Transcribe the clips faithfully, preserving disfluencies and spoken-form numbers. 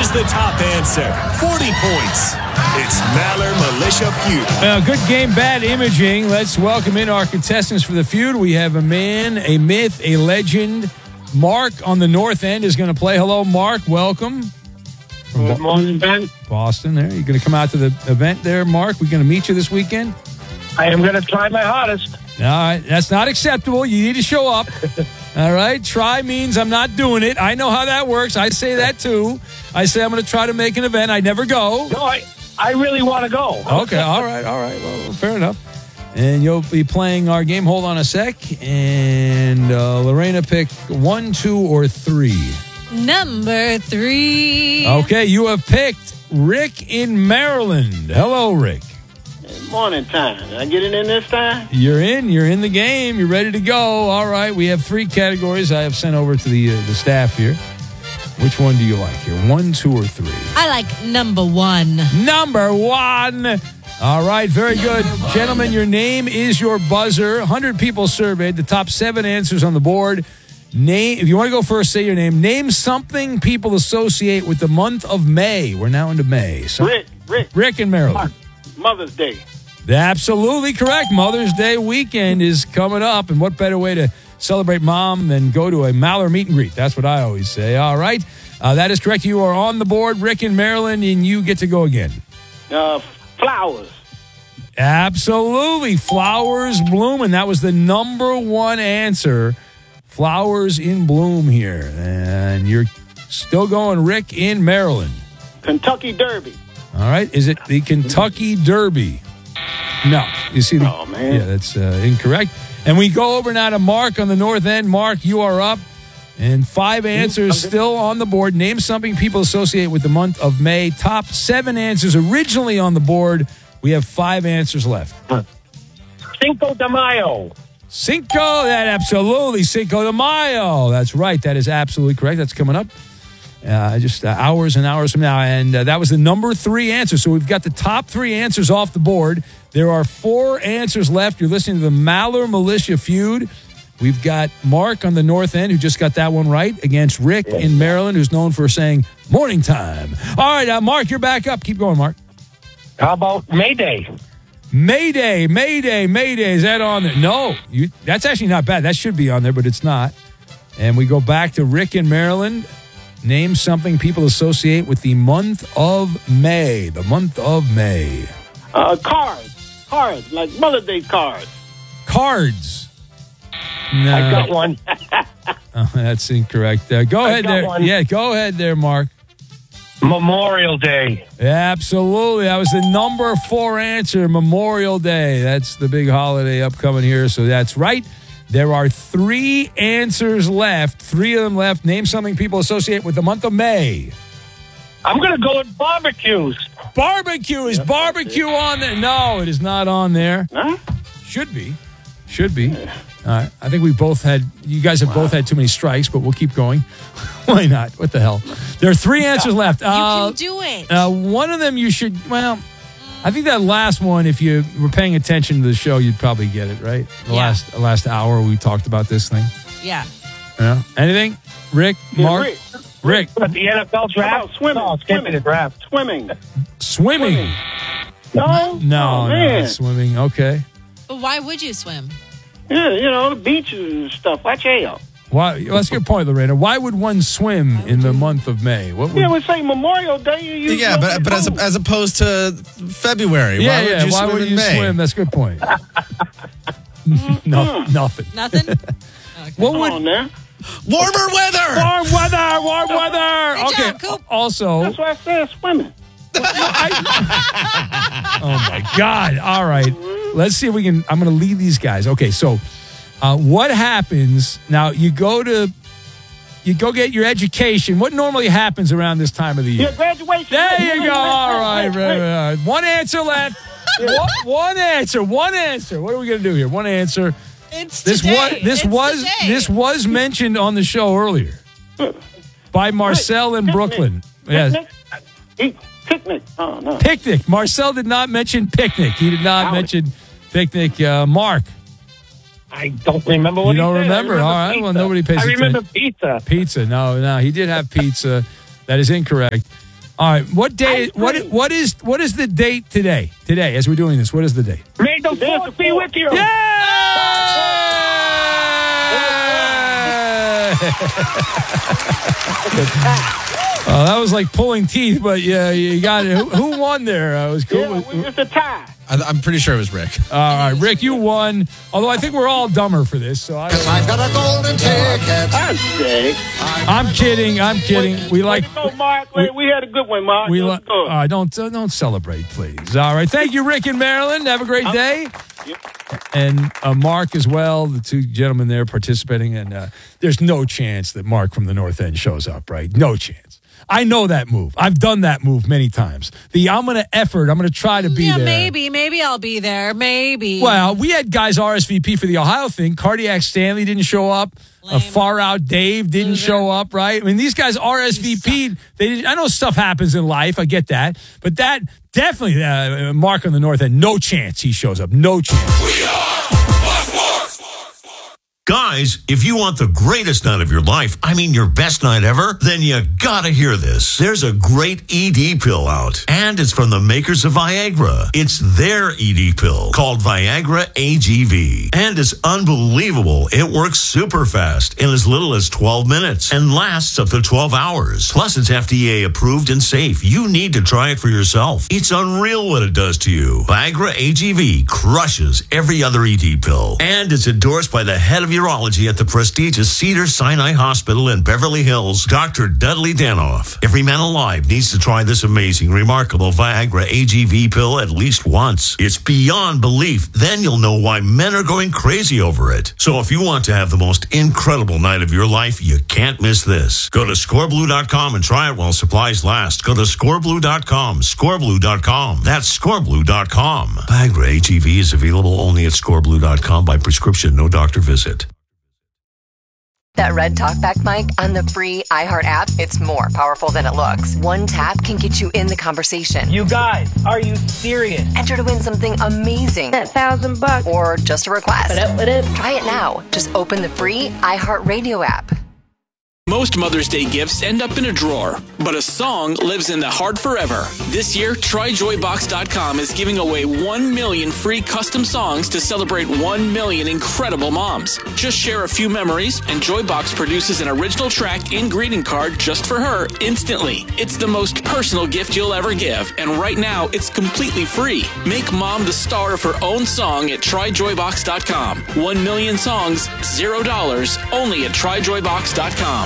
is the top answer. forty points. It's Maller Militia Feud. Uh, good game, bad imaging. Let's welcome in our contestants for the feud. We have a man, a myth, a legend. Mark on the north end is going to play. Hello, Mark. Welcome. Good morning, Ben. Boston there. You're going to come out to the event there, Mark? We're going to meet you this weekend? I am going to try my hardest. All right. That's not acceptable. You need to show up. All right. Try means I'm not doing it. I know how that works. I say that too. I say I'm going to try to make an event. I never go. No, I, I really want to go. Okay. All right. All right. Well, fair enough. And you'll be playing our game. Hold on a sec. And uh, Lorena, pick one, two, or three. Number three. Okay. You have picked Rick in Maryland. Hello, Rick. Morning time. Did I get it in this time? You're in. You're in the game. You're ready to go. All right. We have three categories I have sent over to the uh, the staff here. Which one do you like here? One, two, or three? I like number one. Number one. All right. Very good. Gentlemen, your name is your buzzer. one hundred people surveyed. The top seven answers on the board. Name. If you want to go first, say your name. Name something people associate with the month of May. We're now into May. So, Rick, Rick. Rick in Maryland. Mother's Day. Absolutely correct. Mother's Day weekend is coming up, and what better way to celebrate mom than go to a Maller meet and greet? That's what I always say. All right. Uh, that is correct. You are on the board, Rick in Maryland, and you get to go again. Uh, flowers. Absolutely. Flowers bloom, and that was the number one answer. Flowers in bloom here. And you're still going, Rick in Maryland. Kentucky Derby. All right. Is it the Kentucky Derby? No. You see the, oh, man. Yeah, that's uh, incorrect. And we go over now to Mark on the north end. Mark, you are up. And five answers still on the board. Name something people associate with the month of May. Top seven answers originally on the board. We have five answers left. Cinco de Mayo. Cinco, that absolutely. Cinco de Mayo. That's right. That is absolutely correct. That's coming up. Uh, just uh, hours and hours from now. And uh, that was the number three answer. So we've got the top three answers off the board. There are four answers left. You're listening to the Maller Militia Feud. We've got Mark on the north end, who just got that one right, against Rick in Maryland, who's known for saying morning time. All right, uh, Mark, you're back up. Keep going, Mark. How about May Day? Mayday, Mayday, Mayday. Is that on there? No, you, that's actually not bad. That should be on there, but it's not. And we go back to Rick in Maryland. Name something people associate with the month of May. The month of May. Uh, cards. Cards, like Mother's Day cards. Cards. No. I got one. Oh, that's incorrect. Uh, go I ahead got there. one. Yeah, go ahead there, Mark. Memorial Day. Absolutely. That was the number four answer, Memorial Day. That's the big holiday upcoming here, so that's right. There are three answers left. Three of them left. Name something people associate with the month of May. I'm going to go with barbecues. Barbecue. Is barbecue on there? No, it is not on there. Huh? Should be. Should be. All right. I think we both had, you guys have wow. both had too many strikes, but we'll keep going. Why not? What the hell? There are three answers left. You uh, can do it. Uh, one of them you should, well, I think that last one, if you were paying attention to the show, you'd probably get it, right? The Yeah. last the last hour we talked about this thing. Yeah. Yeah. Anything? Rick? Yeah, Mark? Rick. Rick? But the N F L How draft? about swimming? No, skip swimming. the draft. Swimming. Swimming. No? No, Oh, no, man. not swimming. Okay. But why would you swim? Yeah, you know, the beaches and stuff. Watch out. Why? Well, that's a good point, Lorena. Why would one swim in the month of May? What would, Yeah, we say Memorial Day. You use Yeah, but but as as opposed to February, yeah, why would yeah. you Why swim would in you May? swim? That's a good point. no, nothing. Nothing? Okay. What Come would on now. Warmer weather. warm weather? Warm weather. Good Okay. job, Coop. Also, That's why I said swimming. oh my God! All right, let's see if we can. I'm going to lead these guys. Okay, so uh, what happens now? You go to, you go get your education. What normally happens around this time of the year? Yeah, graduation. There you go. All right, Rick, right, Rick, Rick. right, right. One answer left. one, one answer. One answer. What are we going to do here? One answer. It's This today. was this It's was today. this was mentioned on the show earlier by Marcel in Picnic. Brooklyn. Yes. Picnic? Eat picnic. Oh, no. Picnic. Marcel did not mention picnic. He did not Ouch. mention picnic. Uh, Mark, I don't remember what you he don't said. I remember? All right. pizza. Well, nobody pays I attention. remember pizza. Pizza. No, no. He did have pizza. That is incorrect. All right. What day? Ice What? cream. What is? What is the date today? Today, as we're doing this, what is the date? May the There's fourth the be fourth. with you. Oh, that was like pulling teeth, but yeah, you got it. Who, who won there? Uh, it was cool. Yeah, we- it's a tie. I, I'm pretty sure it was Rick. All right, Rick, you won. Although I think we're all dumber for this, so I, I've got a golden ticket. I say. I'm kidding. I'm kidding. We like. Way to go, Mark. We, we had a good one, Mark. We It li- was good. uh, don't uh, don't celebrate, please. All right, thank you, Rick in Maryland. Have a great day. And uh, Mark as well, the two gentlemen there participating. And uh, there's no chance that Mark from the North End shows up, right? No chance. I know that move. I've done that move many times. The I'm going to effort. I'm going to try to be yeah, there. maybe. Maybe I'll be there. Maybe. Well, we had guys R S V P for the Ohio thing. Cardiac Stanley didn't show up. A Lame. far out Dave didn't Loser. show up, right? I mean, these guys R S V P'd. They didn't, I know stuff happens in life. I get that. But that definitely, uh, Mark on the North End, no chance he shows up. No chance. We are Buckmore. Guys, if you want the greatest night of your life, I mean your best night ever, then you gotta hear this. There's a great E D pill out, and it's from the makers of Viagra. It's their E D pill called Viagra A G V, and it's unbelievable. It works super fast in as little as twelve minutes and lasts up to twelve hours. Plus, it's F D A approved and safe. You need to try it for yourself. It's unreal what it does to you. Viagra A G V crushes every other E D pill, and it's endorsed by the head of urology at the prestigious Cedars-Sinai Hospital in Beverly Hills, Doctor Dudley Danoff. Every man alive needs to try this amazing, remarkable Viagra A G V pill at least once. It's beyond belief. Then you'll know why men are going crazy over it. So if you want to have the most incredible night of your life, you can't miss this. Go to score blue dot com and try it while supplies last. Go to score blue dot com, score blue dot com. That's score blue dot com. Viagra A G V is available only at score blue dot com by prescription, no doctor visit. That red talkback mic on the free iHeart app, it's more powerful than it looks. One tap can get you in the conversation. You guys, are you serious? Enter to win something amazing. That thousand bucks. Or just a request. What up, what up? Try it now. Just open the free iHeart Radio app. Most Mother's Day gifts end up in a drawer, but a song lives in the heart forever. This year, try joy box dot com is giving away one million free custom songs to celebrate one million incredible moms. Just share a few memories, and Joybox produces an original track and greeting card just for her instantly. It's the most personal gift you'll ever give, and right now, it's completely free. Make mom the star of her own song at try joy box dot com. One million songs, zero dollars, only at try joy box dot com.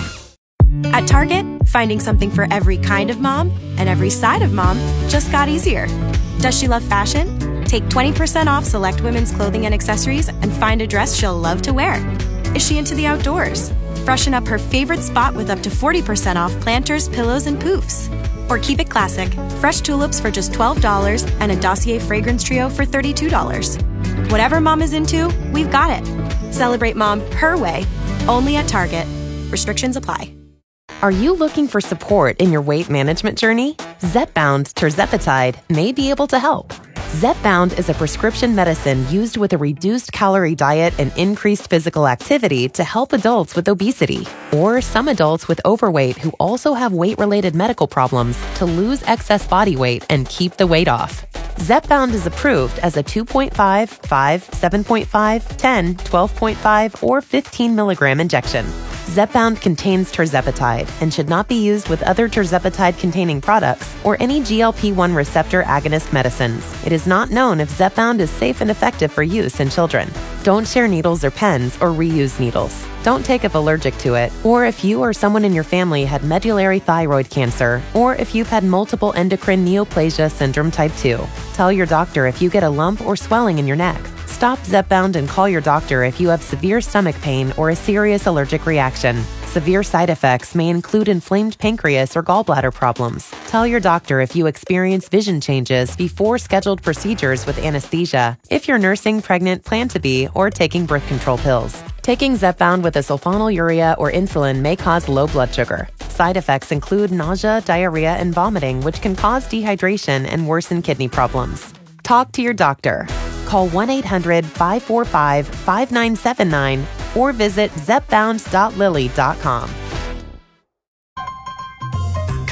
At Target, finding something for every kind of mom and every side of mom just got easier. Does she love fashion? Take twenty percent off select women's clothing and accessories and find a dress she'll love to wear. Is she into the outdoors? Freshen up her favorite spot with up to forty percent off planters, pillows, and poofs. Or keep it classic, fresh tulips for just twelve dollars and a Dossier fragrance trio for thirty-two dollars. Whatever mom is into, we've got it. Celebrate mom her way, only at Target. Restrictions apply. Are you looking for support in your weight management journey? Zepbound tirzepatide may be able to help. Zepbound is a prescription medicine used with a reduced calorie diet and increased physical activity to help adults with obesity or some adults with overweight who also have weight-related medical problems to lose excess body weight and keep the weight off. Zepbound is approved as a two point five, five, seven point five, ten, twelve point five, or fifteen milligram injection. Zepbound contains tirzepatide and should not be used with other tirzepatide-containing products or any G L P one receptor agonist medicines. It is not known if Zepbound is safe and effective for use in children. Don't share needles or pens or reuse needles. Don't take if allergic to it, or if you or someone in your family had medullary thyroid cancer, or if you've had multiple endocrine neoplasia syndrome type two. Tell your doctor if you get a lump or swelling in your neck. Stop Zepbound and call your doctor if you have severe stomach pain or a serious allergic reaction. Severe side effects may include inflamed pancreas or gallbladder problems. Tell your doctor if you experience vision changes before scheduled procedures with anesthesia, if you're nursing, pregnant, plan to be, or taking birth control pills. Taking Zepbound with a sulfonylurea or insulin may cause low blood sugar. Side effects include nausea, diarrhea, and vomiting, which can cause dehydration and worsen kidney problems. Talk to your doctor. Call one eight hundred, five four five, five nine seven nine or visit zepbound dot lilly dot com.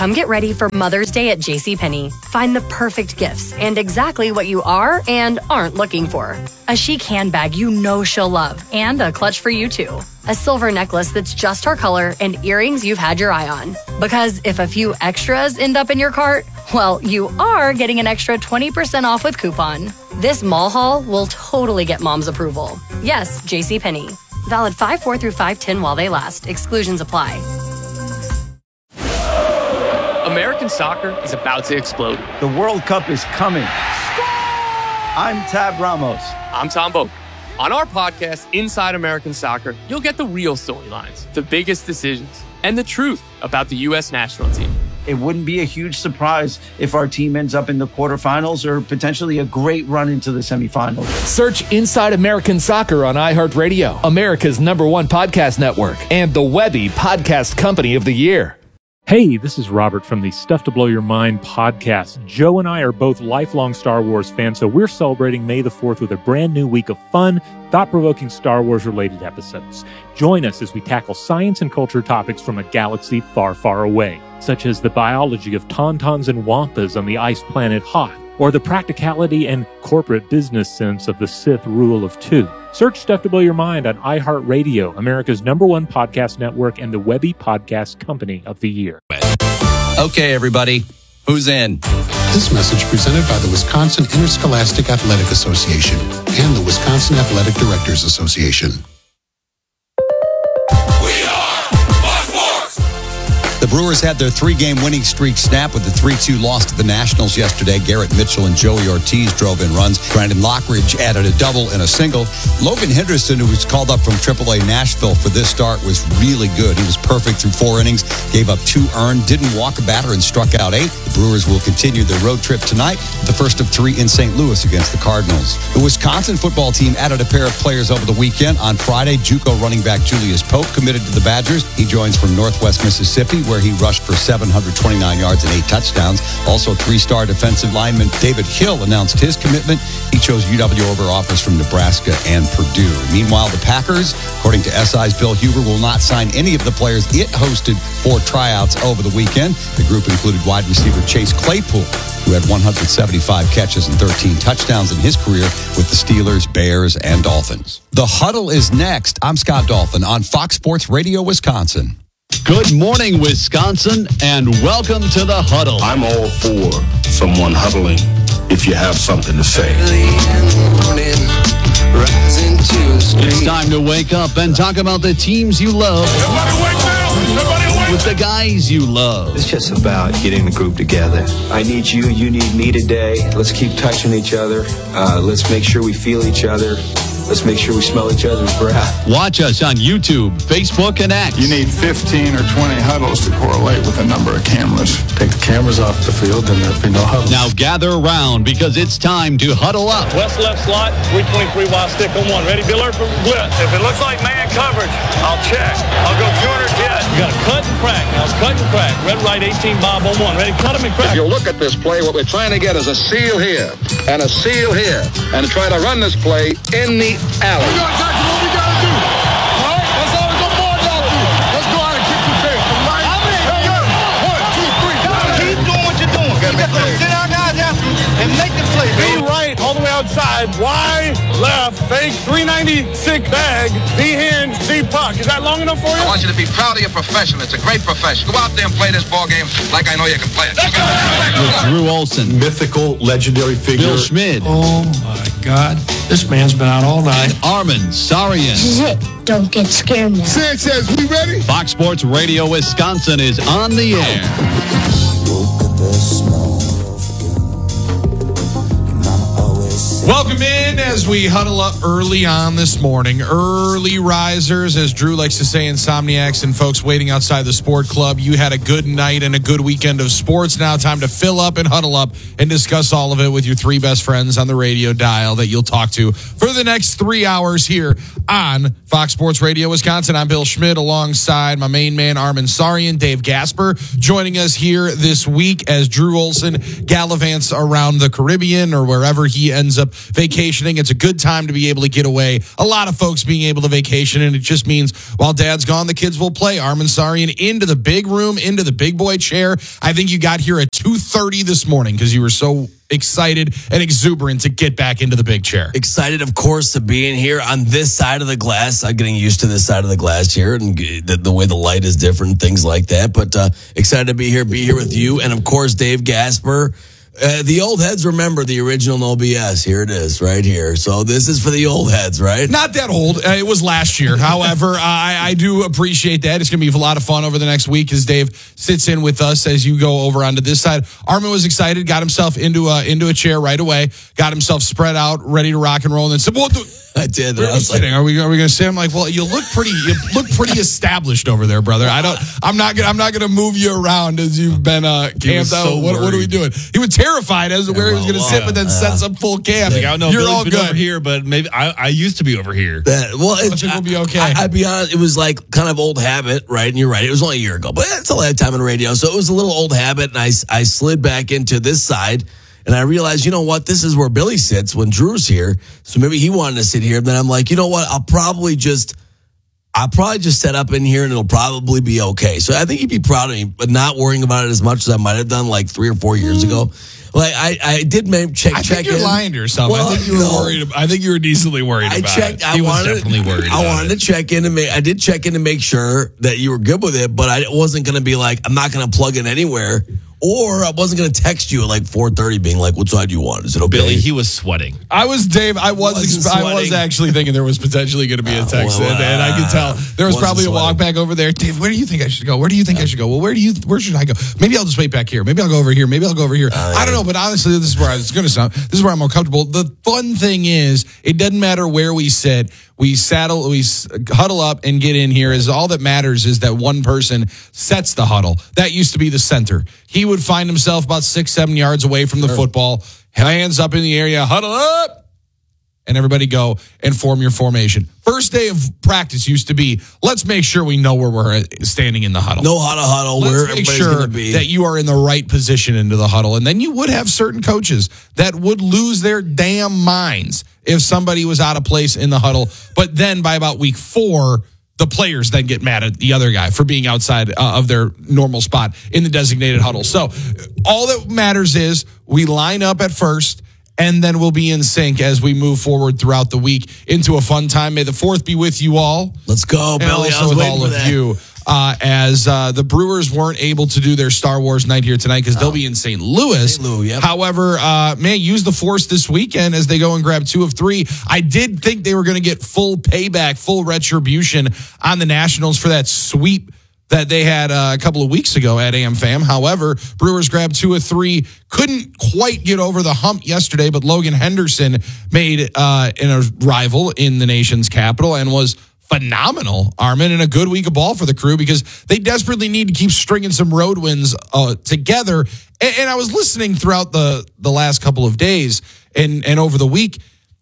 Come get ready for Mother's Day at JCPenney. Find the perfect gifts and exactly what you are and aren't looking for. A chic handbag you know she'll love, and a clutch for you too. A silver necklace that's just her color, and earrings you've had your eye on. Because if a few extras end up in your cart, well, you are getting an extra twenty percent off with coupon. This mall haul will totally get mom's approval. Yes, JCPenney. Valid five four through five ten while they last. Exclusions apply. American soccer is about to explode. The World Cup is coming. I'm Tab Ramos. I'm Tom Boak. On our podcast, Inside American Soccer, you'll get the real storylines, the biggest decisions, and the truth about the U S national team. It wouldn't be a huge surprise if our team ends up in the quarterfinals or potentially a great run into the semifinals. Search Inside American Soccer on iHeartRadio, America's number one podcast network, and the Webby Podcast Company of the Year. Hey, this is Robert from the Stuff to Blow Your Mind podcast. Joe and I are both lifelong Star Wars fans, so we're celebrating May the fourth with a brand new week of fun, thought-provoking Star Wars-related episodes. Join us as we tackle science and culture topics from a galaxy far, far away, such as the biology of tauntauns and wampas on the ice planet Hoth, or the practicality and corporate business sense of the Sith rule of two. Search Stuff to Blow Your Mind on iHeartRadio, America's number one podcast network, and the Webby Podcast Company of the Year. Okay, everybody, who's in? This message presented by the Wisconsin Interscholastic Athletic Association and the Wisconsin Athletic Directors Association. The Brewers had their three-game winning streak snap with the three two loss to the Nationals yesterday. Garrett Mitchell and Joey Ortiz drove in runs. Brandon Lockridge added a double and a single. Logan Henderson, who was called up from triple A Nashville for this start, was really good. He was perfect through four innings, gave up two earned, didn't walk a batter, and struck out eight. The Brewers will continue their road trip tonight, the first of three in Saint Louis against the Cardinals. The Wisconsin football team added a pair of players over the weekend. On Friday, JUCO running back Julius Pope committed to the Badgers. He joins from Northwest Mississippi, where he rushed for seven hundred twenty-nine yards and eight touchdowns. Also, three-star defensive lineman David Hill announced his commitment. He chose U W over offers from Nebraska and Purdue. Meanwhile, the Packers, according to S I's Bill Huber, will not sign any of the players it hosted for tryouts over the weekend. The group included wide receiver Chase Claypool, who had one hundred seventy-five catches and thirteen touchdowns in his career with the Steelers, Bears, and Dolphins. The Huddle is next. I'm Scott Dolphin on Fox Sports Radio Wisconsin. Good morning, Wisconsin, and welcome to the Huddle. I'm all for someone huddling if you have something to say. It's time to wake up and talk about the teams you love. Everybody wake up! Everybody wake up! With the guys you love. It's just about getting the group together. I need you, you need me today. Let's keep touching each other. Uh, let's make sure we feel each other. Let's make sure we smell each other's breath. Watch us on YouTube, Facebook, and X. You need fifteen or twenty huddles to correlate with the number of cameras. Take the cameras off the field, then there'll be no huddles. Now gather around because it's time to huddle up. West left slot, three twenty-three wide stick on one. Ready, Biller, for blitz. If it looks like man coverage, I'll check. I'll go two hundred jet. You got to cut and crack. Now it's cut and crack. Red, right, eighteen, Bob on one. Ready, cut him and crack. If you look at this play, what we're trying to get is a seal here and a seal here and try to run this play in the alley. We got exactly what we got to do. All right? That's all the board y'all do. Let's go out and kick the tail. Right? How many? Hey, yo. One, two, three. Keep doing what you're doing. You got to sit our guys after and make the play. V right, all the way outside. Y left, fake, three ninety-six bag. V hand, Z puck. Is that long enough for you? I want you to be proud of your profession. It's a great profession. Go out there and play this ball game like I know you can play it. With Drew Olson. Mythical, legendary figure. Bill Schmid. Oh, my God. This man's been out all night. Armin Sarian. This is it. Don't get scared now. Sanchez, we ready? Fox Sports Radio Wisconsin is on the air. Welcome in as we huddle up early on this morning. Early risers, as Drew likes to say, insomniacs and folks waiting outside the sport club. You had a good night and a good weekend of sports. Now time to fill up and huddle up and discuss all of it with your three best friends on the radio dial that you'll talk to for the next three hours here on Fox Sports Radio Wisconsin. I'm Bill Schmid alongside my main man, Armin Sarian, Dave Gasper, joining us here this week as Drew Olson gallivants around the Caribbean or wherever he ends up vacationing. It's a a good time to be able to get away. A lot of folks being able to vacation, and it just means while Dad's gone, the kids will play. Armin Sarian into the big room, into the big boy chair. I think you got here at two thirty this morning because you were so excited and exuberant to get back into the big chair. Excited, of course, to be in here on this side of the glass. I'm getting used to this side of the glass here and the, the way the light is different, things like that. But uh, excited to be here, be here with you. And, of course, Dave Gasper. Uh, the old heads remember the original No B S. Here it is, right here. So this is for the old heads, right? Not that old. Uh, it was last year. However, uh, I, I do appreciate that. It's going to be a lot of fun over the next week as Dave sits in with us as you go over onto this side. Armin was excited, got himself into a, into a chair right away, got himself spread out, ready to rock and roll, and then said, well, do- I did. Where are we sitting? Are we, are we going to sit? I'm like, well, you look pretty, you look pretty established over there, brother. I don't, I'm not going to, I'm not going to move you around as you've been uh, camped out. So what, what are we doing? He was terrified as to where he was going to sit, but then sets up full camp. Like, I don't know, You're Billy's all been good over here, but maybe I, I used to be over here. That, well, I think we'll be okay. I, I'd be honest, it was like kind of old habit, right? And you're right, it was only a year ago, but it's a lifetime in radio, so it was a little old habit, and I, I slid back into this side. And I realized, you know what, this is where Billy sits when Drew's here. So maybe he wanted to sit here. Then I'm like, you know what, I'll probably just, I'll probably just set up in here and it'll probably be okay. So I think he'd be proud of me, but not worrying about it as much as I might have done like three or four years ago. Like I, I did maybe check, I check think you're in. lying to yourself. Well, I think you were no. worried. About, I think you were decently worried I about checked, it. I He was wanted, definitely worried I about wanted it. to check in and make, I did check in to make sure that you were good with it, but I wasn't going to be like, I'm not going to plug in anywhere. Or I wasn't going to text you at like four thirty being like, what side do you want? Is it okay? Billy, he was sweating. I was, Dave, I was Wasn't exp- I was sweating. actually thinking there was potentially going to be a text. well, and, and I could tell there was wasn't probably a sweating. walk back over there. Dave, where do you think I should go? Where do you think I should go? Well, where do you, where should I go? Maybe I'll just wait back here. Maybe I'll go over here. Maybe I'll go over here. Uh, I don't know, but honestly, this is where I was going to sound. This is where I'm more comfortable. The fun thing is, it doesn't matter where we sit. We saddle, we s- huddle up and get in here. Is all that matters is that one person sets the huddle. That used to be the center. He would find himself about six, seven yards away from the Sure. football, hands up in the area, huddle up, and everybody go and form your formation. First day of practice used to be, let's make sure we know where we're standing in the huddle. Know how to huddle, Let's where make everybody's sure going to be. that you are in the right position into the huddle. And then you would have certain coaches that would lose their damn minds if somebody was out of place in the huddle. But then by about week four, the players then get mad at the other guy for being outside uh, of their normal spot in the designated huddle. So all that matters is we line up at first, and then we'll be in sync as we move forward throughout the week into a fun time. May the fourth be with you all. Let's go, And Billy. I also was with waiting all for of that. you. Uh, as uh, the Brewers weren't able to do their Star Wars night here tonight because they'll be in Saint Louis. Saint Louis, yep. However, uh, man, use the Force this weekend as they go and grab two of three. I did think they were going to get full payback, full retribution on the Nationals for that sweep that they had uh, a couple of weeks ago at A M F A M. However, Brewers grabbed two of three. Couldn't quite get over the hump yesterday, but Logan Henderson made uh, an arrival in the nation's capital and was phenomenal, Armin, and a good week of ball for the Crew because they desperately need to keep stringing some road wins uh, together. And, and I was listening throughout the, the last couple of days and, and over the week.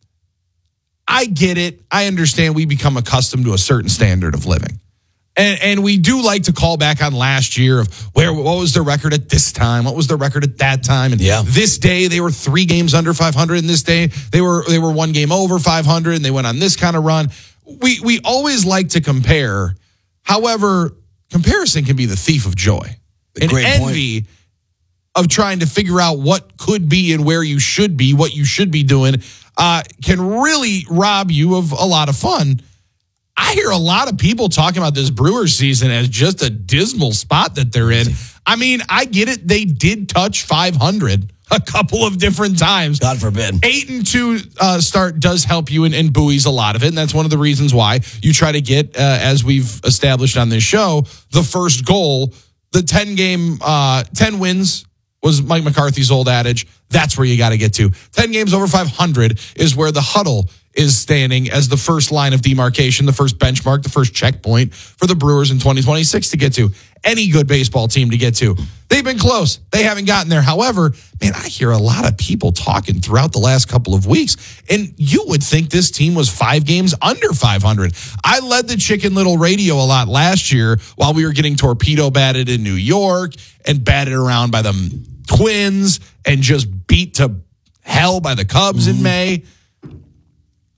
I get it. I understand we become accustomed to a certain standard of living. And, and we do like to call back on last year of where what was their record at this time, what was their record at that time, and Yeah. this day they were three games under five hundred, and this day they were they were one game over five hundred, and they went on this kind of run. We we always like to compare. However, comparison can be the thief of joy, and Great envy of trying to figure out what could be and where you should be, what you should be doing, uh, can really rob you of a lot of fun. I hear a lot of people talking about this Brewers season as just a dismal spot that they're in. I mean, I get it. They did touch five hundred a couple of different times. God forbid. Eight and two uh, start does help you and, and buoys a lot of it. And that's one of the reasons why you try to get, uh, as we've established on this show, the first goal, the ten game, uh, ten wins was Mike McCarthy's old adage. That's where you got to get to. ten games over five hundred is where the huddle is standing as the first line of demarcation, the first benchmark, the first checkpoint for the Brewers in twenty twenty-six to get to. Any good baseball team to get to. They've been close. They haven't gotten there. However, man, I hear a lot of people talking throughout the last couple of weeks, and you would think this team was five games under five hundred. I led the Chicken Little radio a lot last year while we were getting torpedo batted in New York and batted around by the Twins and just beat to hell by the Cubs mm-hmm. in May.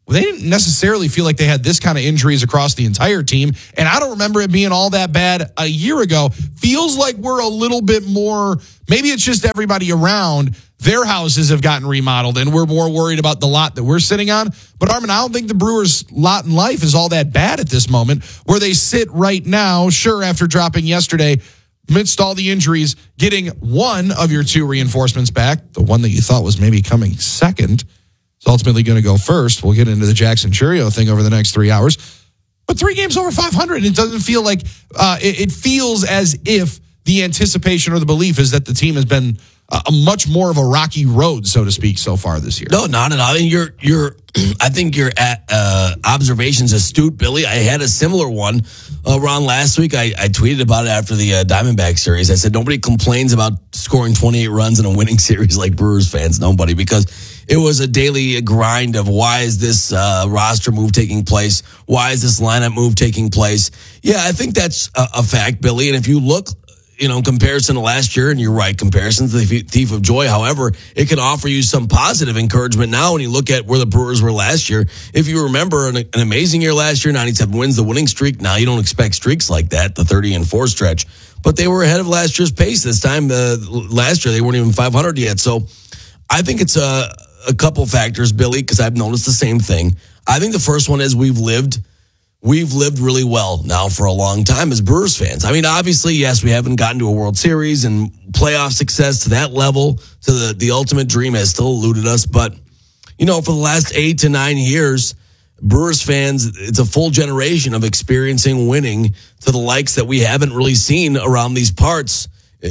they didn't necessarily feel like they had this kind of injuries across the entire team. And I don't remember it being all that bad a year ago. Feels like we're a little bit more, maybe it's just everybody around. Their houses have gotten remodeled, and we're more worried about the lot that we're sitting on. But, Armin, I don't think the Brewers' lot in life is all that bad at this moment, where they sit right now, sure, after dropping yesterday, amidst all the injuries, getting one of your two reinforcements back, the one that you thought was maybe coming second, is ultimately going to go first. We'll get into the Jackson Churio thing over the next three hours. But three games over five hundred, it doesn't feel like, uh, it, it feels as if the anticipation or the belief is that the team has been a much more of a rocky road, so to speak, so far this year. No, not at all. I mean, you're, you're, I think your uh, observation's astute, Billy. I had a similar one uh, around last week. I, I tweeted about it after the uh, Diamondback series. I said, nobody complains about scoring twenty-eight runs in a winning series like Brewers fans. Nobody, because it was a daily grind of why is this uh, roster move taking place? Why is this lineup move taking place? Yeah, I think that's a, a fact, Billy. And if you look, you know, in comparison to last year, and you're right, comparison to the thief of joy. However, it can offer you some positive encouragement now when you look at where the Brewers were last year. If you remember an, an amazing year last year, ninety-seven wins, the winning streak. Now you don't expect streaks like that, the thirty and four stretch, but they were ahead of last year's pace this time. Uh, last year, they weren't even five hundred yet. So I think it's a, a couple factors, Billy, because I've noticed the same thing. I think the first one is we've lived We've lived really well now for a long time as Brewers fans. I mean, obviously, yes, we haven't gotten to a World Series and playoff success to that level, to the, the ultimate dream has still eluded us. But, you know, for the last eight to nine years, Brewers fans, it's a full generation of experiencing winning to the likes that we haven't really seen around these parts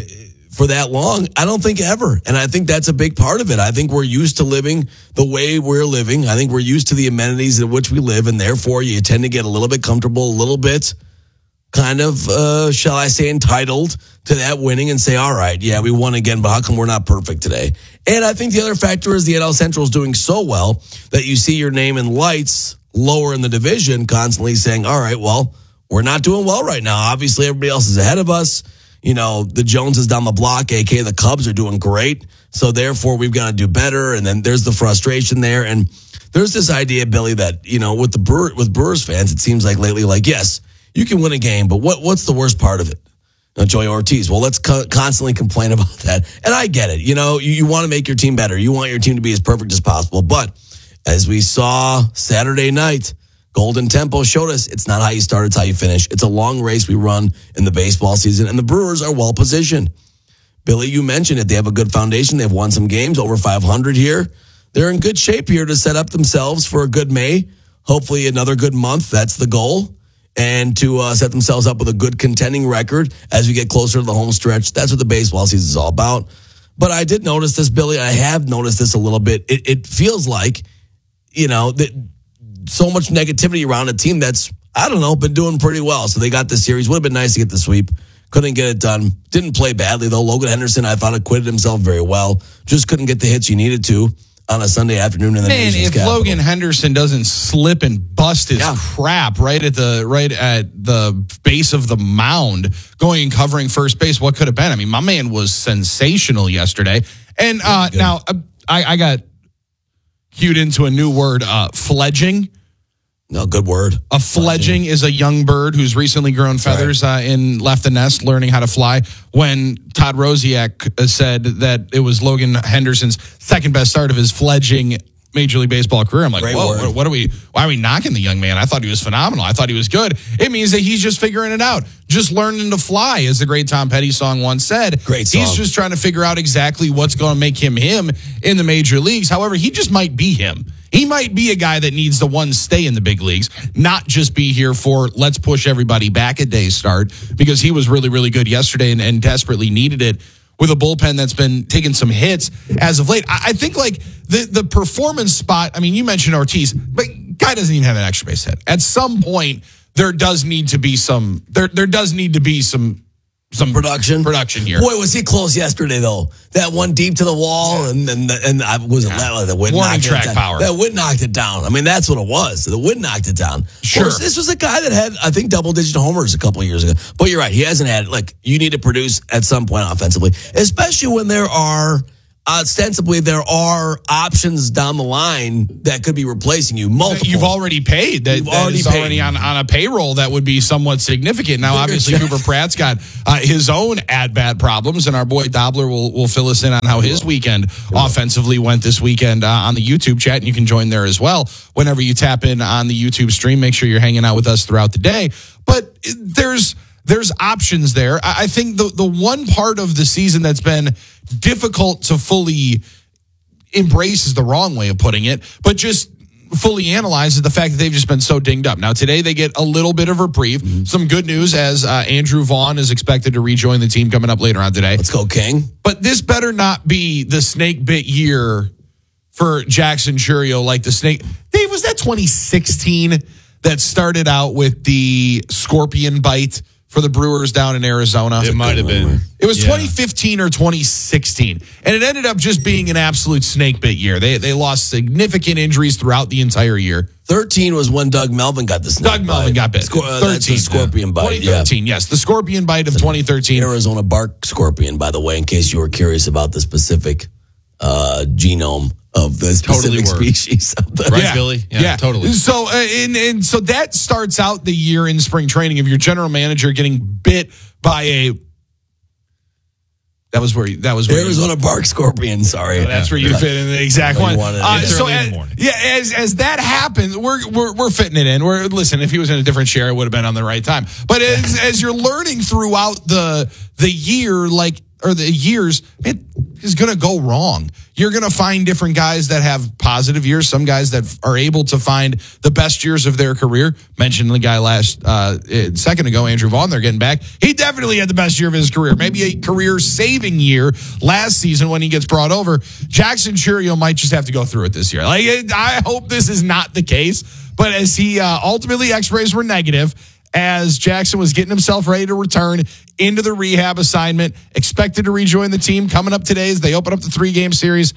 for that long. I don't think ever. And I think that's a big part of it. I think we're used to living the way we're living. I think we're used to the amenities in which we live. And therefore, you tend to get a little bit comfortable, a little bit kind of, uh, shall I say, entitled to that winning and say, all right, yeah, we won again, but how come we're not perfect today? And I think the other factor is the N L Central is doing so well that you see your name in lights lower in the division constantly saying, all right, well, we're not doing well right now. Obviously, everybody else is ahead of us. You know, the Joneses down the block, a k a the Cubs, are doing great. So therefore, we've got to do better. And then there's the frustration there. And there's this idea, Billy, that, you know, with the Brewer, with Brewers fans, it seems like lately, like, yes, you can win a game, but what what's the worst part of it? Now, Joey Ortiz, well, let's co- constantly complain about that. And I get it. You know, you, you want to make your team better. You want your team to be as perfect as possible. But as we saw Saturday night, Golden Tempo showed us it's not how you start, it's how you finish. It's a long race we run in the baseball season, and the Brewers are well positioned. Billy, you mentioned it. They have a good foundation. They've won some games, over five hundred here. They're in good shape here to set up themselves for a good May. Hopefully another good month. That's the goal. And to uh, set themselves up with a good contending record as we get closer to the home stretch. That's what the baseball season is all about. But I did notice this, Billy. I have noticed this a little bit. It, it feels like, you know, that so much negativity around a team that's, I don't know, been doing pretty well. So they got this series. Would have been nice to get the sweep. Couldn't get it done. Didn't play badly, though. Logan Henderson, I thought, acquitted himself very well. Just couldn't get the hits you needed to on a Sunday afternoon in the Man, nation's if capital. Logan Henderson doesn't slip and bust his Yeah. crap right at the right at the base of the mound, going and covering first base, what could have been? I mean, my man was sensational yesterday. And uh, now uh, I, I got cued into a new word, uh, fledging. No, good word. A fledging is a young bird who's recently grown feathers uh, and left the nest, learning how to fly. When Todd Rosiak said that it was Logan Henderson's second best start of his fledging Major League Baseball career, I'm like, Great whoa, word. what, what are we? Why are we knocking the young man? I thought he was phenomenal. I thought he was good. It means that he's just figuring it out, just learning to fly, as the great Tom Petty song once said. Great song. He's just trying to figure out exactly what's going to make him him in the major leagues. However, he just might be him. He might be a guy that needs to, one, stay in the big leagues, not just be here for let's push everybody back a day start, because he was really, really good yesterday and, and desperately needed it with a bullpen that's been taking some hits as of late. I, I think, like, the, the performance spot, I mean, you mentioned Ortiz, but guy doesn't even have an extra base hit. At some point, there does need to be some, there, there does need to be some, some production production here. Boy, was he close yesterday, though. That one deep to the wall, and and and I wasn't yeah. the wind Warning knocked track it down. power. That wind knocked it down. I mean, that's what it was. The wind knocked it down. Sure. Course, this was a guy that had, I think, double-digit homers a couple of years ago. But you're right. He hasn't had, like, you need to produce at some point offensively, especially when there are ostensibly there are options down the line that could be replacing you. Multiple. You've already paid. That, You've that already is paid. already on, on a payroll that would be somewhat significant. Now, obviously, Cooper Pratt's got uh, his own at-bat problems, and our boy Dobler will, will fill us in on how his weekend offensively went this weekend uh, on the YouTube chat, and you can join there as well. Whenever you tap in on the YouTube stream, make sure you're hanging out with us throughout the day. But there's there's options there. I, I think the, the one part of the season that's been difficult to fully embrace is the wrong way of putting it, but just fully analyze is the fact that they've just been so dinged up. Now, today they get a little bit of reprieve. Mm-hmm. Some good news as uh, Andrew Vaughn is expected to rejoin the team coming up later on today. Let's go, King. But this better not be the snake bit year for Jackson Chourio like the snake. Dave, was that twenty sixteen that started out with the scorpion bite for the Brewers down in Arizona? It might have been. It was Yeah. twenty fifteen or twenty sixteen, and it ended up just being an absolute snake bit year. They they lost significant injuries throughout the entire year. thirteen was when Doug Melvin got the snake Doug Melvin bite. got bit. Scor- uh, that's the thirteen, scorpion bite. twenty thirteen, yeah. yes, the scorpion bite of twenty thirteen. Arizona bark scorpion, by the way, in case you were curious about the specific uh, genome of the specific Totally were. species. Of the, Right, Billy? Yeah, totally. So, uh, and, and so that starts out the year in spring training of your general manager getting bit by a. That was where you, that was where Arizona you, bark scorpion. Sorry, Oh, that's where you fit in the exact Oh, one. you wanted- Uh, It's so early in as, the morning. yeah, as as that happens, we're we're we're fitting it in. We're listen. If he was in a different chair, it would have been on the right time. But as as you're learning throughout the the year, like or the years, it is going to go wrong. You're going to find different guys that have positive years, some guys that are able to find the best years of their career. Mentioned the guy last uh, a second ago, Andrew Vaughn. They're getting back. He definitely had the best year of his career, maybe a career-saving year last season when he gets brought over. Jackson Chourio might just have to go through it this year. Like I hope this is not the case, but as he uh, ultimately X-rays were negative. As Jackson was getting himself ready to return into the rehab assignment, expected to rejoin the team coming up today as they open up the three-game series,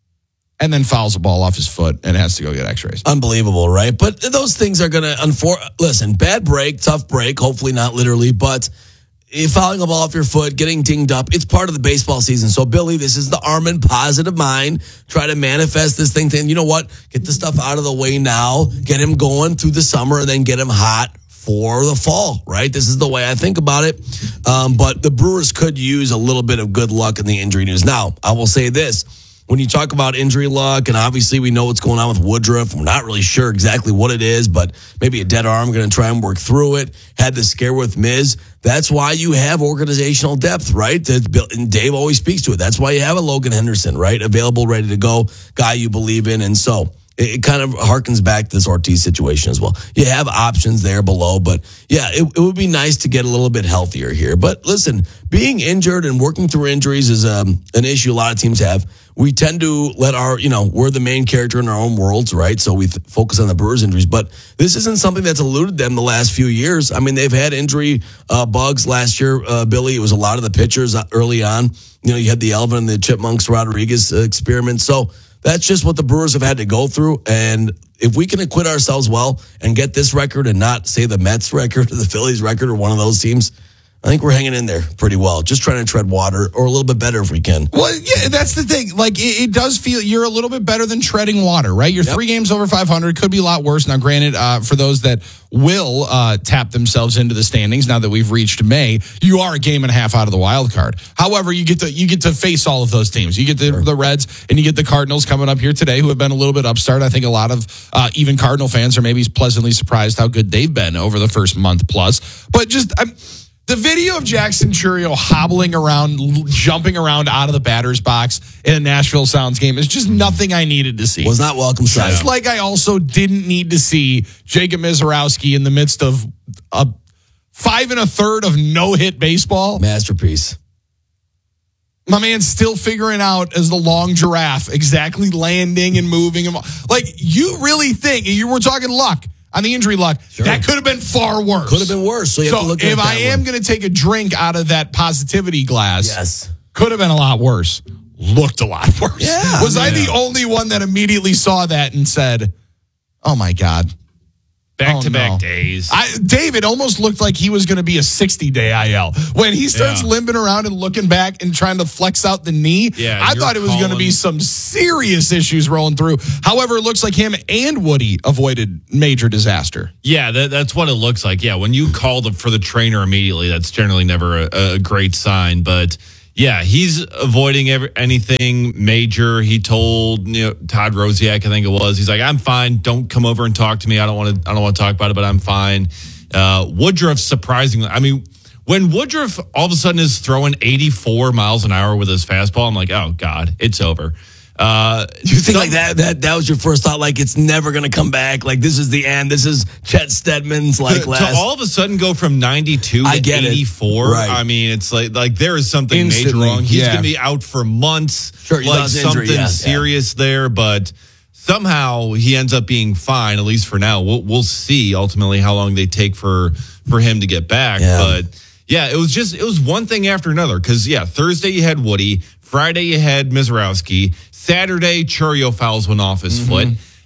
and then fouls the ball off his foot and has to go get X-rays. Unbelievable, right? But those things are going to, unfor- listen, bad break, tough break, hopefully not literally, but if fouling a ball off your foot, getting dinged up, it's part of the baseball season. So, Billy, this is the Armin positive mind. Try to manifest this thing. Then, you know what? Get the stuff out of the way now. Get him going through the summer and then get him hot for the fall, right? This is the way I think about it. Um, but the Brewers could use a little bit of good luck in the injury news. Now, I will say this. When you talk about injury luck, and obviously we know what's going on with Woodruff, we're not really sure exactly what it is, but maybe a dead arm, going to try and work through it. Had the scare with Miz. That's why you have organizational depth, right? And Dave always speaks to it. That's why you have a Logan Henderson, right? Available, ready to go, guy you believe in. And so it kind of harkens back to this Ortiz situation as well. You have options there below, but yeah, it, it would be nice to get a little bit healthier here. But listen, being injured and working through injuries is um, an issue a lot of teams have. We tend to let our, you know, we're the main character in our own worlds, right? So we th- focus on the Brewers injuries, but this isn't something that's eluded them the last few years. I mean, they've had injury uh, bugs last year, uh, Billy. It was a lot of the pitchers early on. You know, you had the Elvin and the Chipmunks Rodriguez uh, experiment. So that's just what the Brewers have had to go through. And if we can acquit ourselves well and get this record and not say the Mets record or the Phillies record or one of those teams, I think we're hanging in there pretty well. Just trying to tread water or a little bit better if we can. Well, yeah, that's the thing. Like, it, it does feel you're a little bit better than treading water, right? You're yep. three games over five hundred. Could be a lot worse. Now, granted, uh, for those that will uh, tap themselves into the standings now that we've reached May, you are a game and a half out of the wild card. However, you get to you get to face all of those teams. You get the, sure. the Reds and you get the Cardinals coming up here today, who have been a little bit upstart. I think a lot of uh, even Cardinal fans are maybe pleasantly surprised how good they've been over the first month plus. But just I'm. The video of Jackson Chourio hobbling around, jumping around out of the batter's box in a Nashville Sounds game is just nothing I needed to see. Was not welcome sight. Just like I also didn't need to see Jacob Mizorowski in the midst of a five and a third of no-hit baseball. Masterpiece. My man's still figuring out as the long giraffe, exactly landing and moving. Like, you really think, you were talking luck. On the injury luck, sure. that could have been far worse. Could have been worse. So, you so have to look at if that I am going to take a drink out of that positivity glass, yes, could have been a lot worse. Looked a lot worse. Yeah, Was yeah. I the only one that immediately saw that and said, "Oh my God, Back-to-back oh, no. days. I, David almost looked like he was going to be a sixty-day I L. When he starts Yeah. limping around and looking back and trying to flex out the knee, Yeah, I you're thought it was going to calling- be some serious issues rolling through. However, it looks like him and Woody avoided major disaster. Yeah, that, that's what it looks like. Yeah, when you call the, for the trainer immediately, that's generally never a, a great sign. But yeah, he's avoiding every, anything major. He told you know Todd Rosiak, I think it was, he's like, "I'm fine. Don't come over and talk to me. I don't want to. I don't want to talk about it, but I'm fine." Uh, Woodruff, surprisingly, I mean, when Woodruff all of a sudden is throwing eighty-four miles an hour with his fastball, I'm like, "Oh God, it's over." Uh, you think like that, that that was your first thought, like it's never going to come back, like this is the end, this is Chet Stedman's like to, last. to all of a sudden go from ninety-two I to get it. eighty-four. Right. I mean, it's like like there is something Instantly, major wrong. He's yeah. going to be out for months. Sure, he like does injury, something yeah, yeah. serious there, but somehow he ends up being fine, at least for now. We'll we'll see ultimately how long they take for for him to get back. Yeah. But yeah, it was just it was one thing after another. Because yeah, Thursday you had Woody, Friday you had Mizorowski, Saturday Churio fouls one off his Mm-hmm. foot.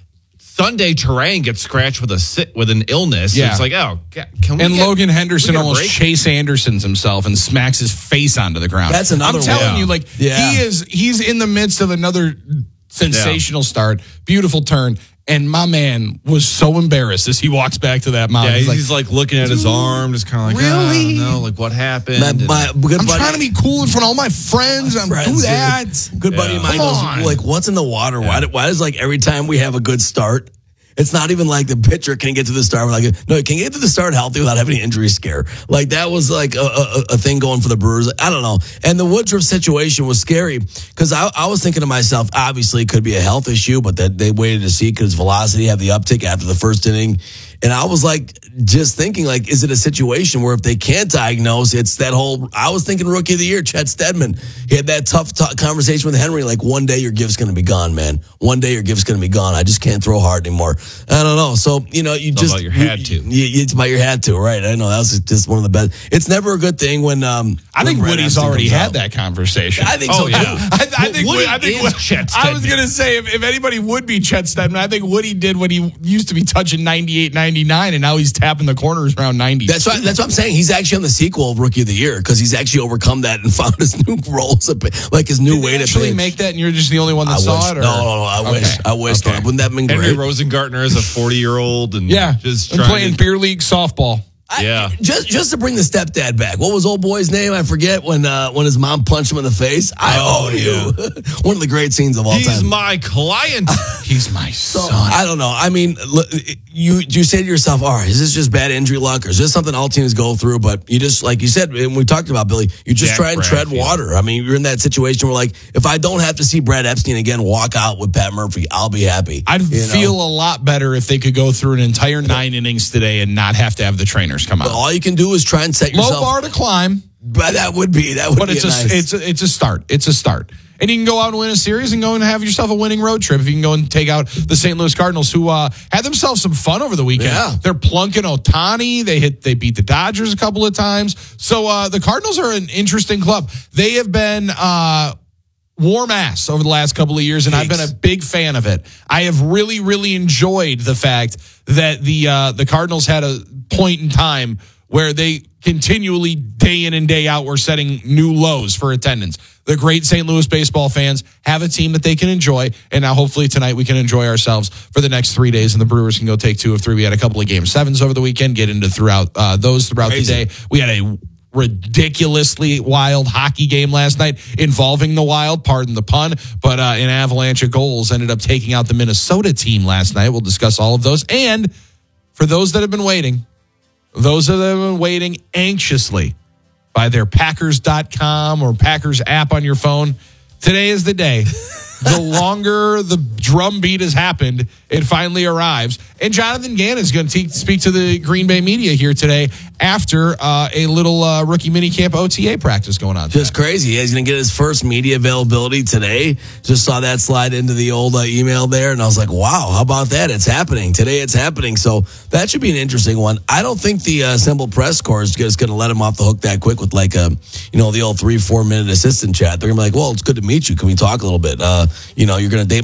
Sunday, Terrain gets scratched with a sit with an illness. Yeah. It's like, oh, God, can we And get, Logan Henderson we get a almost break? Chase Andersons himself and smacks his face onto the ground. That's another I'm telling one. you, like Yeah. he is. He's in the midst of another sensational start, beautiful turn, and my man was so embarrassed as he walks back to that mound. Yeah, he's, he's like, looking at his arm, just kind of like, Really? oh, no, like what happened? My, And- my good I'm buddy, trying to be cool in front of all my friends. I'm friends, do dude. that. Good buddy Yeah. of mine Come goes, on. like, what's in the water? Why, do- why does, like, every time we have a good start, it's not even like the pitcher can get to the start. We're like, no, can get to the start healthy without having an injury scare. Like, that was like a, a, a thing going for the Brewers. I don't know. And the Woodruff situation was scary because I, I was thinking to myself, obviously, it could be a health issue, but that they waited to see because velocity had the uptick after the first inning. And I was like, just thinking, like, is it a situation where if they can't diagnose, it's that whole, I was thinking rookie of the year, Chet Stedman. He had that tough t- conversation with Henry, like, one day your gift's going to be gone, man. One day your gift's going to be gone. I just can't throw hard anymore. I don't know. So, you know, you It's just. about your had to. You, you, it's about your had to, right? I know. That was just one of the best. It's never a good thing when. Um, I when think Brett Woody's Epstein already comes had out. that conversation. I think Oh, so, yeah. too. I, I think Woody I think is Chet I was Stedman. gonna say if, if anybody would be Chet Stedman, I think Woody did what he used to be touching ninety-eight, ninety-nine, and now he's tapping the corners around ninety. That's right. That's what I'm saying. He's actually on the sequel of Rookie of the Year because he's actually overcome that and found his new roles, like his new Did way they to actually pitch. make that, and you're just the only one that I saw wish. it? Or? No, no, no. I wish. Okay. I wish. Okay. Wouldn't that have been Henry great? Rosengartner is a forty-year-old and Yeah, just and trying playing to, beer league softball. I- Yeah. just just to bring the stepdad back. What was old boy's name? I forget when uh, when his mom punched him in the face. I Oh, own you. One of the great scenes of all He's time. my client. He's my So, son. I don't know. I mean, look, you you say to yourself, all right, is this just bad injury luck or is this something all teams go through? But you just, like you said, and we talked about, Billy, you just Jack try and tread Bradfield. water. I mean, you're in that situation where, like, if I don't have to see Brad Epstein again walk out with Pat Murphy, I'll be happy. I'd You know? feel a lot better if they could go through an entire nine innings today and not have to have the trainers come But out. all you can do is try and set Low yourself. bar to climb, But that would be, that would but be it's a, nice. it's a, it's a start. It's a start. And you can go out and win a series and go and have yourself a winning road trip if you can go and take out the Saint Louis Cardinals, who uh, had themselves some fun over the weekend. Yeah. They're plunking Ohtani. They hit. They beat the Dodgers a couple of times. So uh, the Cardinals are an interesting club. They have been uh, warm ass over the last couple of years, and I've been a big fan of it. I have really, really enjoyed the fact that the uh, the Cardinals had a point in time where they continually, day in and day out, were setting new lows for attendance. The great Saint Louis baseball fans have a team that they can enjoy, and now hopefully tonight we can enjoy ourselves for the next three days, and the Brewers can go take two of three. We had a couple of game sevens over the weekend, get into throughout uh, those throughout Crazy. the day. We had a ridiculously wild hockey game last night involving the Wild, pardon the pun, but uh, an avalanche of goals ended up taking out the Minnesota team last night. We'll discuss all of those. And for those that have been waiting, those that have been waiting anxiously by their Packers dot com or Packers app on your phone, today is the day. The longer the drumbeat has happened, it finally arrives. And Jonathan Gannon is going to speak to the Green Bay media here today after uh, a little uh, rookie minicamp O T A practice going on. Just crazy. He's going to get his first media availability today. Just saw that slide into the old uh, email there, and I was like, wow, how about that? It's happening. Today it's happening. So that should be an interesting one. I don't think the uh, Simple Press Corps is just going to let him off the hook that quick with, like, a, you know, the old three, four-minute assistant chat. They're going to be like, well, it's good to meet you. Can we talk a little bit? Uh, you know, you're going to date my daughter.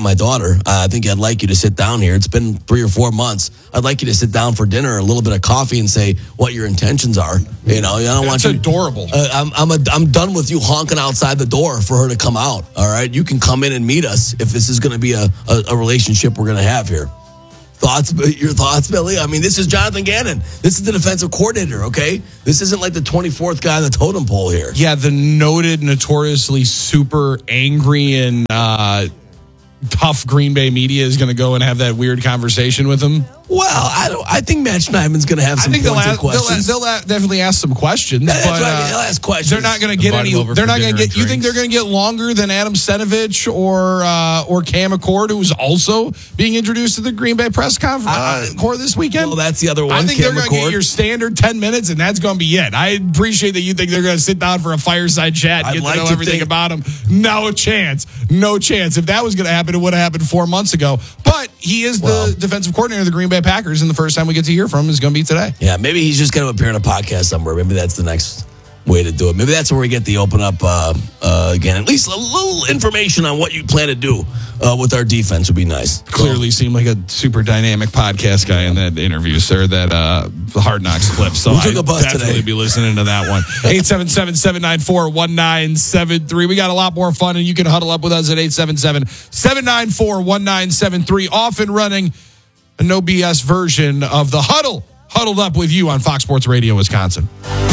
here, uh, I think I'd like you to sit down here. It's been three or four months. I'd like you to sit down for dinner, a little bit of coffee, and say what your intentions are. You know, I don't want That's you. adorable. Uh, I'm I'm a, I'm done with you honking outside the door for her to come out. All right, you can come in and meet us if this is going to be a, a a relationship we're going to have here. Thoughts? Your thoughts, Billy? I mean, this is Jonathan Gannon. This is the defensive coordinator, okay? This isn't like the twenty-fourth guy on the totem pole here. Yeah, the noted, notoriously super angry and uh, tough Green Bay media is going to go and have that weird conversation with him. Well, I don't. I think Matt Schneidman's going to have some I think they'll, pointed ask, they'll, questions. they'll, they'll definitely ask some questions. That's but, right. uh, They'll ask questions. They're not going to get Invite any. him over They're for not going dinner to get. and You think drinks. they're going to get longer than Adam Stenavich or uh, or Cam Accord, who's also being introduced to the Green Bay press conference uh, corps this weekend? Well, that's the other one. I think Cam they're going to McCord. get your standard ten minutes, and that's going to be it. I appreciate that you think they're going to sit down for a fireside chat and I'd get like to know to everything think- about him. No chance. No chance. If that was going to happen, it would have happened four months ago. But he is Well- the defensive coordinator of the Green Bay Packers, and the first time we get to hear from him is going to be today. Yeah, maybe he's just going to appear in a podcast somewhere. Maybe that's the next way to do it. Maybe that's where we get the open up uh, uh, again. At least a little information on what you plan to do uh, with our defense would be nice. Clearly seemed like a super dynamic podcast guy in that interview, sir, that uh, the Hard Knocks clip. So Who took I'd a bus definitely today? be listening to that one. eight seven seven, seven nine four, one nine seven three. We got a lot more fun, and you can huddle up with us at eight seven seven, seven nine four, one nine seven three. Off and running a no B S version of the Huddle, huddled up with you on Fox Sports Radio Wisconsin.